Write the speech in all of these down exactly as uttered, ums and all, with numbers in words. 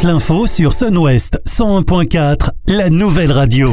l'info sur Sun-Ouest cent un point quatre, la nouvelle radio.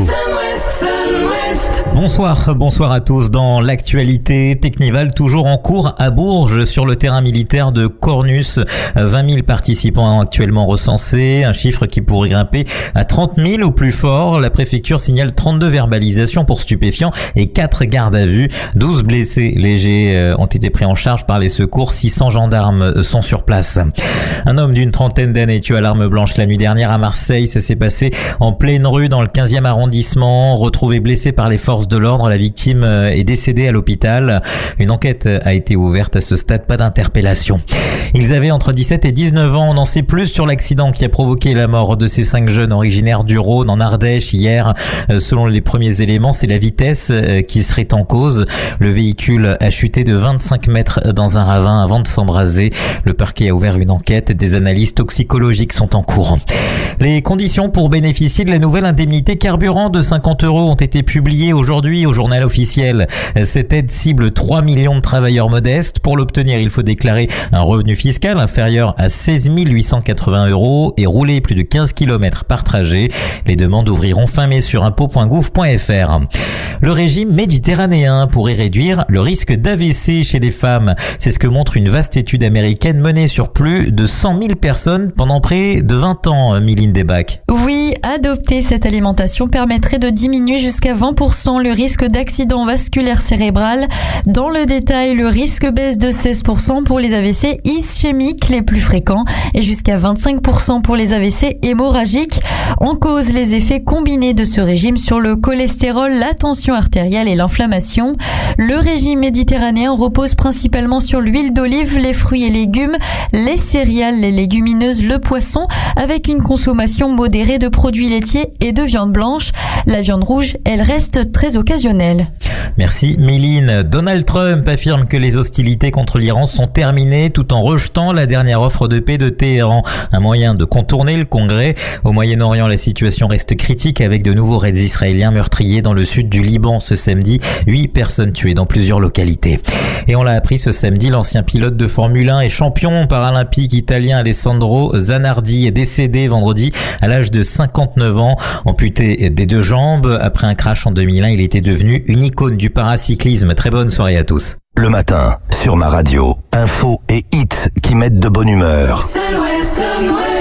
Bonsoir, bonsoir à tous. Dans l'actualité, Technival toujours en cours à Bourges sur le terrain militaire de Cornus. vingt mille participants actuellement recensés, un chiffre qui pourrait grimper à trente mille au plus fort. La préfecture signale trente-deux verbalisations pour stupéfiants et quatre gardes à vue. douze blessés légers ont été pris en charge par les secours. six cents gendarmes sont sur place. Un homme d'une trentaine d'années tué à l'arme blanche la nuit dernière à Marseille. Ça s'est passé en pleine rue dans le quinzième arrondissement. Retrouvé blessé par les forces de l'ordre, la victime est décédée à l'hôpital. Une enquête a été ouverte à ce stade, pas d'interpellation. Ils avaient entre dix-sept et dix-neuf ans. On en sait plus sur l'accident qui a provoqué la mort de ces cinq jeunes originaires du Rhône en Ardèche hier. Selon les premiers éléments, c'est la vitesse qui serait en cause. Le véhicule a chuté de vingt-cinq mètres dans un ravin avant de s'embraser. Le parquet a ouvert une enquête. Des analyses toxicologiques sont en cours. Les conditions pour bénéficier de la nouvelle indemnité carburant de cinquante euros ont été publiées aujourd'hui au journal officiel. Cette aide cible trois millions de travailleurs modestes. Pour l'obtenir, il faut déclarer un revenu fiscal inférieur à seize mille huit cent quatre-vingts euros et rouler plus de quinze kilomètres par trajet. Les demandes ouvriront fin mai sur impôts point gouv point f r. Le régime méditerranéen pourrait réduire le risque d'A V C chez les femmes. C'est ce que montre une vaste étude américaine menée sur plus de cent mille personnes pendant près de vingt ans, Méline Desbacs. Oui, adopter cette alimentation permettrait de diminuer jusqu'à vingt pour cent le risque d'accident vasculaire cérébral. Dans le détail, le risque baisse de seize pour cent pour les A V C ischémiques les plus fréquents et jusqu'à vingt-cinq pour cent pour les A V C hémorragiques. En cause, les effets combinés de ce régime sur le cholestérol, la tension artérielle et l'inflammation. Le régime méditerranéen repose principalement sur l'huile d'olive, les fruits et légumes, les céréales, les légumineuses, le poisson, avec une consommation modérée de produits laitiers et de viande blanche. La viande rouge, elle reste très occasionnelle. Merci Méline. Donald Trump affirme que les hostilités contre l'Iran sont terminées tout en rejetant la dernière offre de paix de Téhéran, un moyen de contourner le Congrès. Au Moyen-Orient, la situation reste critique avec de nouveaux raids israéliens meurtriers dans le sud du Liban ce samedi. Huit personnes tuées dans plusieurs localités. Et on l'a appris ce samedi, l'ancien pilote de Formule un et champion paralympique italien Alessandro Zanardi est décédé vendredi à l'âge de cinquante-neuf ans, amputé des deux jambes. Après un crash en deux mille un, il était devenu une icône du paracyclisme. Très bonne soirée à tous. Le matin, sur ma radio, info et hits qui mettent de bonne humeur.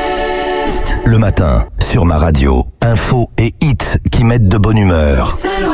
Le matin, sur ma radio, info et hits qui mettent de bonne humeur.